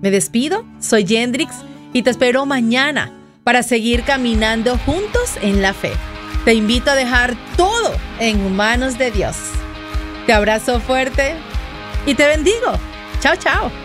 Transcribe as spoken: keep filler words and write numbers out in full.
Me despido, soy Yendrix y te espero mañana para seguir caminando juntos en la fe. Te invito a dejar todo en manos de Dios. Te abrazo fuerte y te bendigo. Chao, chao.